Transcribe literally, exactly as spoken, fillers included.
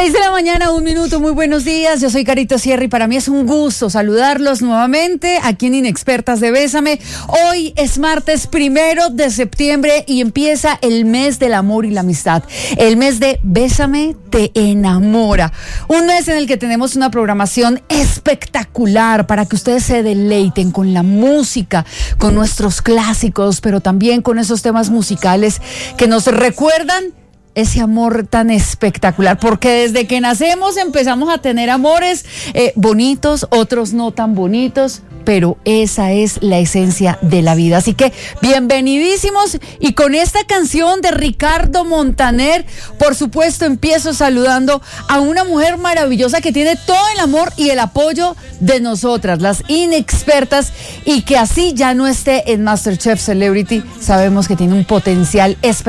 Seis de la mañana, un minuto, muy buenos días, yo soy Carito Sierra y para mí es un gusto saludarlos nuevamente aquí en Inexpertas de Bésame. Hoy es martes primero de septiembre y empieza el mes del amor y la amistad, el mes de Bésame te enamora, un mes en el que tenemos una programación espectacular para que ustedes se deleiten con la música, con nuestros clásicos, pero también con esos temas musicales que nos recuerdan ese amor tan espectacular, porque desde que nacemos empezamos a tener amores eh, bonitos, otros no tan bonitos, pero esa es la esencia de la vida. Así que bienvenidísimos, y con esta canción de Ricardo Montaner, por supuesto, empiezo saludando a una mujer maravillosa que tiene todo el amor y el apoyo de nosotras, las inexpertas, y que así ya no esté en MasterChef Celebrity, sabemos que tiene un potencial espectacular.